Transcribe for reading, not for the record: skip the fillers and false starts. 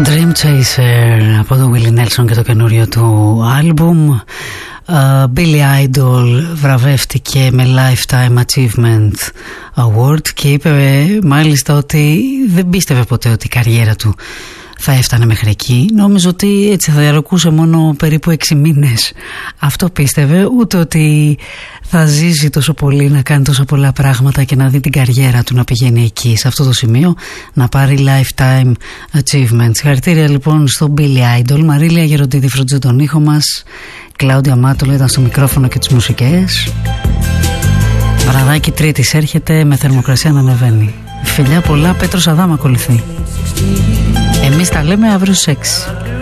Dream Chaser από τον Willie Nelson και το καινούριο του άλμπουμ. Billy Idol βραβεύτηκε με Lifetime Achievement Award και είπε μάλιστα ότι δεν πίστευε ποτέ ότι η καριέρα του θα έφτανε μέχρι εκεί. Νόμιζε ότι έτσι θα διαρκούσε μόνο περίπου 6 μήνες. Αυτό πίστευε, ούτε ότι θα ζήσει τόσο πολύ, να κάνει τόσο πολλά πράγματα και να δει την καριέρα του να πηγαίνει εκεί, σε αυτό το σημείο, να πάρει Lifetime Achievement. Συγχαρητήρια λοιπόν στον Billy Idol. Μαρίλια Γεροντίδη φροντίζει τον ήχο μας. Κλάουδια Μάτολα ήταν στο μικρόφωνο και τις μουσικές. Βραδάκι Τρίτης έρχεται με θερμοκρασία να ανεβαίνει. Φιλιά πολλά, Πέτρος Αδάμ ακολουθεί. Εμείς τα λέμε αύριο στις 6.